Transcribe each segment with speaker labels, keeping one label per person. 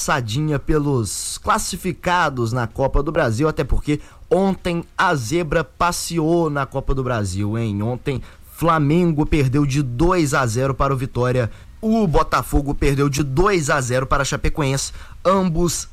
Speaker 1: Passadinha pelos classificados na Copa do Brasil, até porque ontem a zebra passeou na Copa do Brasil, hein? Ontem Flamengo perdeu de 2-0 para o Vitória, o Botafogo perdeu de 2-0 para a Chapecoense, ambos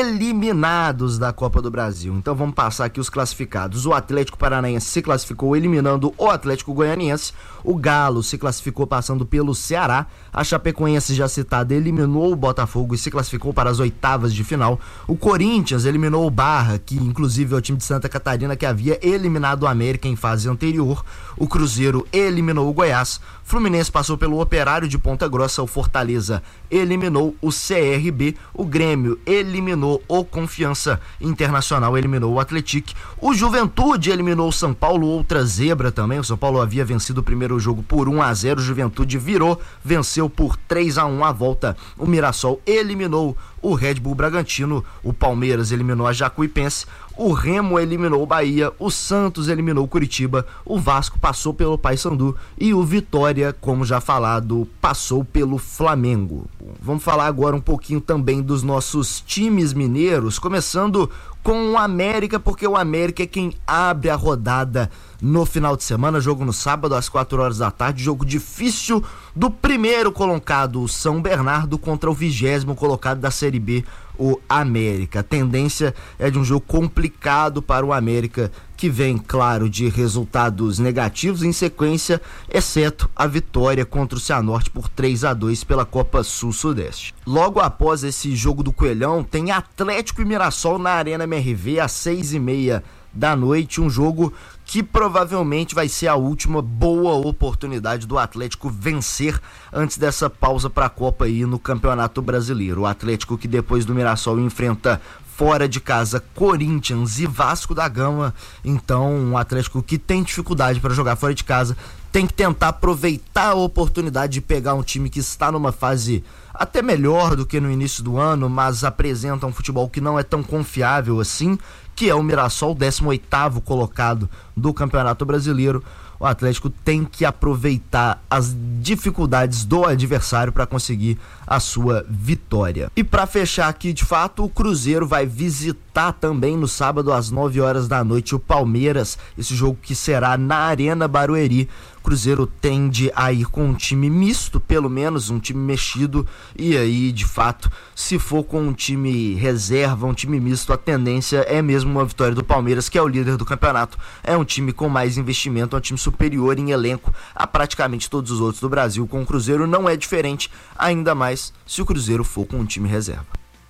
Speaker 1: eliminados da Copa do Brasil. Então vamos passar aqui os classificados. O Atlético Paranaense se classificou eliminando o Atlético Goianiense, o Galo se classificou passando pelo Ceará, a Chapecoense já citada eliminou o Botafogo e se classificou para as oitavas de final, o Corinthians eliminou o Barra, que inclusive é o time de Santa Catarina que havia eliminado o América em fase anterior, o Cruzeiro eliminou o Goiás, Fluminense passou pelo Operário de Ponta Grossa, o Fortaleza eliminou o CRB, o Grêmio eliminou o Confiança, Internacional eliminou o Atlético, o Juventude eliminou o São Paulo, outra zebra também. O São Paulo havia vencido o primeiro jogo por 1-0, o Juventude venceu por 3-1 a volta. O Mirassol eliminou o Red Bull Bragantino, o Palmeiras eliminou a Jacuipense, o Remo eliminou o Bahia, o Santos eliminou o Curitiba, o Vasco passou pelo Paysandu e o Vitória, como já falado, passou pelo Flamengo. Vamos falar agora um pouquinho também dos nossos times mineiros, começando com o América, porque o América é quem abre a rodada no final de semana, jogo no sábado às 4 da tarde, jogo difícil do primeiro colocado, o São Bernardo, contra o 20º colocado da Série B, o América. A tendência é de um jogo complicado para o América, que vem, claro, de resultados negativos em sequência, exceto a vitória contra o Cianorte por 3-2 pela Copa Sul-Sudeste. Logo após esse jogo do Coelhão, tem Atlético e Mirassol na Arena MRV às 6:30 da noite, um jogo que provavelmente vai ser a última boa oportunidade do Atlético vencer antes dessa pausa para a Copa aí no Campeonato Brasileiro. O Atlético, que depois do Mirassol enfrenta fora de casa Corinthians e Vasco da Gama, então um Atlético que tem dificuldade para jogar fora de casa tem que tentar aproveitar a oportunidade de pegar um time que está numa fase até melhor do que no início do ano, mas apresenta um futebol que não é tão confiável assim, que é o Mirassol, 18º colocado do Campeonato Brasileiro. O Atlético tem que aproveitar as dificuldades do adversário para conseguir a sua vitória. E para fechar aqui, de fato, o Cruzeiro vai visitar também no sábado às 9 da noite o Palmeiras, esse jogo que será na Arena Barueri. O Cruzeiro tende a ir com um time misto, pelo menos um time mexido, e aí, de fato, se for com um time reserva, um time misto, a tendência é mesmo uma vitória do Palmeiras, que é o líder do campeonato, é um time com mais investimento, é um time superior em elenco a praticamente todos os outros do Brasil. Com o Cruzeiro não é diferente, ainda mais se o Cruzeiro for com um time reserva.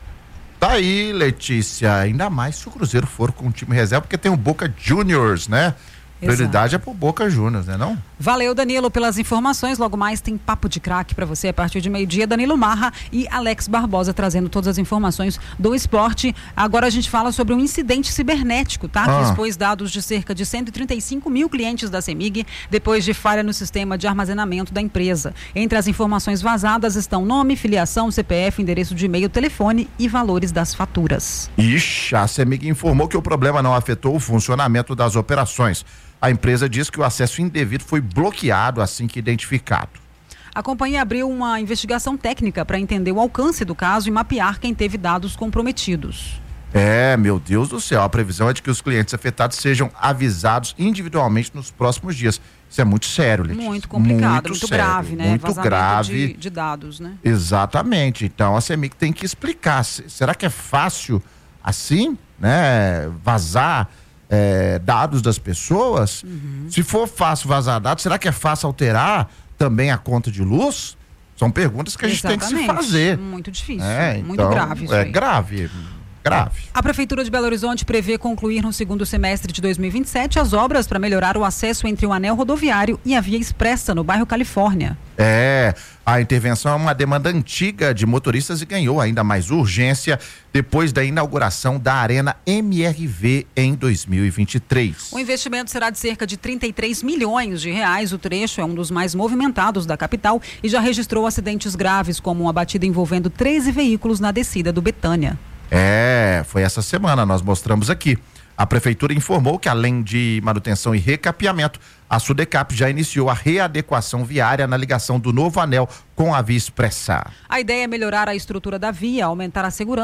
Speaker 2: Tá aí, Letícia, ainda mais se o Cruzeiro for com um time reserva, porque tem o Boca Juniors, né? Prioridade é pro Boca Juniors, né não?
Speaker 3: Valeu, Danilo, pelas informações. Logo mais tem Papo de Craque para você a partir de meio-dia. Danilo Marra e Alex Barbosa trazendo todas as informações do esporte. Agora a gente fala sobre um incidente cibernético, tá? Que expôs dados de cerca de 135 mil clientes da CEMIG depois de falha no sistema de armazenamento da empresa. Entre as informações vazadas estão nome, filiação, CPF, endereço de e-mail, telefone e valores das faturas.
Speaker 2: Ixi, a CEMIG informou que o problema não afetou o funcionamento das operações. A empresa diz que o acesso indevido foi bloqueado assim que identificado.
Speaker 3: A companhia abriu uma investigação técnica para entender o alcance do caso e mapear quem teve dados comprometidos.
Speaker 2: Meu Deus do céu, a previsão é de que os clientes afetados sejam avisados individualmente nos próximos dias. Isso é muito sério, Letícia.
Speaker 3: Muito complicado, muito
Speaker 2: sério,
Speaker 3: grave, né?
Speaker 2: Muito
Speaker 3: vazamento
Speaker 2: grave.
Speaker 3: De dados, né?
Speaker 2: Exatamente. Então a CEMIG tem que explicar. Será que é fácil assim, né? Vazar dados das pessoas? Se for fácil vazar dados, será que é fácil alterar também a conta de luz? São perguntas que a gente tem que se fazer.
Speaker 3: Muito difícil, muito
Speaker 2: então,
Speaker 3: grave isso aí.
Speaker 2: Grave. A
Speaker 3: Prefeitura de Belo Horizonte prevê concluir no segundo semestre de 2027 as obras para melhorar o acesso entre o anel rodoviário e a via expressa no bairro Califórnia.
Speaker 2: A intervenção é uma demanda antiga de motoristas e ganhou ainda mais urgência depois da inauguração da Arena MRV em 2023.
Speaker 3: O investimento será de cerca de 33 milhões de reais. O trecho é um dos mais movimentados da capital e já registrou acidentes graves, como uma batida envolvendo 13 veículos na descida do Betânia.
Speaker 2: Foi essa semana, nós mostramos aqui. A prefeitura informou que, além de manutenção e recapeamento, a Sudecap já iniciou a readequação viária na ligação do novo anel com a Via Expressa.
Speaker 3: A ideia é melhorar a estrutura da via, aumentar a segurança